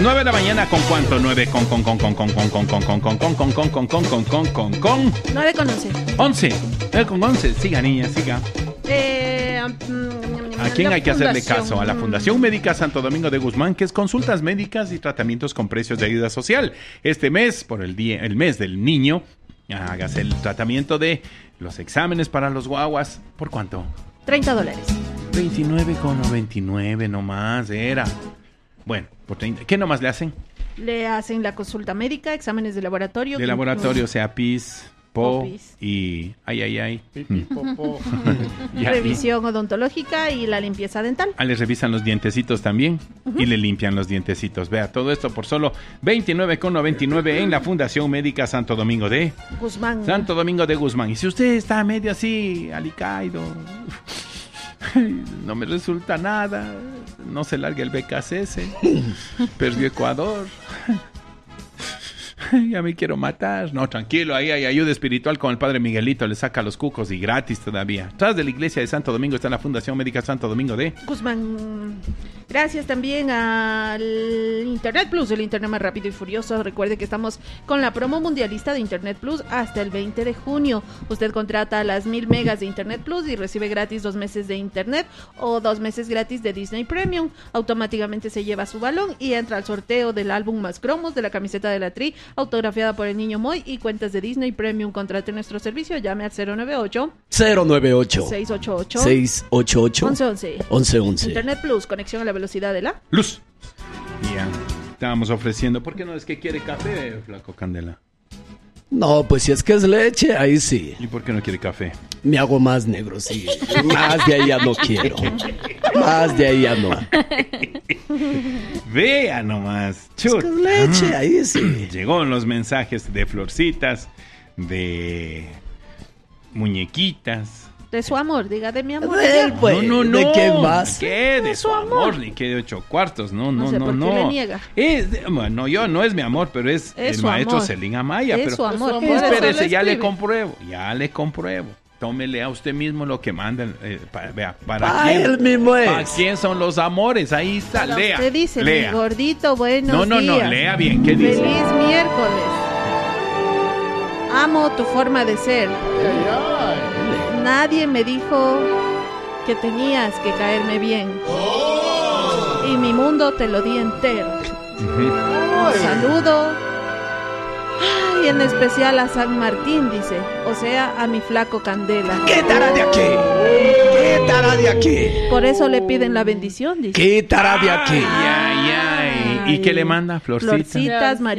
9 de la mañana, ¿con cuánto? 9 con 9 con 11. 11. 9 con 11. Siga, niña, siga. ¿A quién hay que hacerle caso? A la Fundación Médica Santo Domingo de Guzmán, que es consultas médicas y tratamientos con precios de ayuda social. Este mes, por el mes del niño, hágase el tratamiento de los exámenes para los guaguas. ¿Por cuánto? $30. 29,99 nomás era. Bueno, por 30. ¿Qué nomás le hacen? Le hacen la consulta médica, exámenes de laboratorio. De laboratorio, o sea, pis, popis y Pipí, popó. Revisión odontológica y la limpieza dental. Le revisan los dientecitos también y le limpian los dientecitos. Vea, todo esto por solo 29,99 en la Fundación Médica Santo Domingo de Guzmán. Santo Domingo de Guzmán. Y si usted está medio así, alicaído, no me resulta nada, no se largue el BKCS, perdió Ecuador, ya me quiero matar. No, tranquilo, ahí hay ayuda espiritual con el Padre Miguelito, le saca los cucos y gratis todavía. Tras de la iglesia de Santo Domingo está la Fundación Médica Santo Domingo de Guzmán. Gracias también al Internet Plus, el internet más rápido y furioso. Recuerde que estamos con la promo mundialista de Internet Plus hasta el 20 de junio. Usted contrata las 1000 megas de Internet Plus y recibe gratis 2 meses de Internet o 2 meses gratis de Disney Premium. Automáticamente se lleva su balón y entra al sorteo del álbum más cromos, de la camiseta de la Tri, autografiada por el niño Moy y cuentas de Disney Premium. Contrate nuestro servicio, llame al 098 688 1111. Internet Plus, conexión a la velocidad de la luz. Ya, estábamos ofreciendo. ¿Por qué no es que quiere café, flaco Candela? No, pues si es que es leche, ahí sí. ¿Y por qué no quiere café? Me hago más negro, sí. Más de ahí ya no quiero. Más de ahí ya no. Vea nomás. Chut. Es que es leche, ahí sí. Llegó los mensajes de florcitas, de muñequitas. De su amor, diga de mi amor. De él, pues. No. ¿De quién más? ¿Qué? De su amor, ni que de 8 cuartos. No sé por qué le niega. Bueno, no es mi amor, pero es el maestro Celín Amaya. Es pero su amor. Espérese, ya le compruebo. Tómele a usted mismo lo que mandan. Vea, ¿para quién? Él mismo es. ¿Para quién son los amores? Ahí está, lea. Usted dice, lea. mi gordito, buenos días. No, lea bien. ¿Qué dice? Feliz miércoles. Amo tu forma de ser. Nadie me dijo que tenías que caerme bien. Y mi mundo te lo di entero. Un saludo. Ay, en especial a San Martín, dice. O sea, a mi flaco Candela. ¡Quítala de aquí! ¡Quítala de aquí! Por eso le piden la bendición, dice. ¡Quítala de aquí! Ay. ¿Y qué le manda? Florcitas. Florcitas,